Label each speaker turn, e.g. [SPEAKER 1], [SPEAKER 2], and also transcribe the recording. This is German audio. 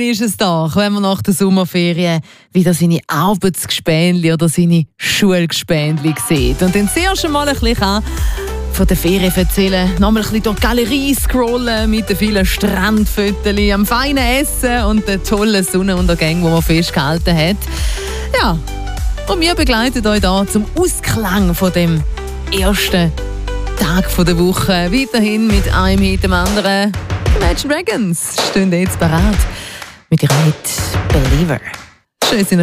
[SPEAKER 1] ist es doch, wenn man nach der Sommerferien wieder seine Arbeitsgespänli oder seine Schulgespänli sieht. Und dann zuerst einmal ein bisschen von der Ferien erzählen, nochmal ein bisschen durch die Galerie scrollen mit den vielen Strandfotos, am feinen Essen und den tollen Sonnenuntergängen, die man festgehalten hat. Ja, und wir begleiten euch hier zum Ausklang von dem ersten Tag der Woche. Weiterhin mit einem Hit dem anderen. Imagine Dragons stehen jetzt bereit mit ihrem Hit Believer. Schön,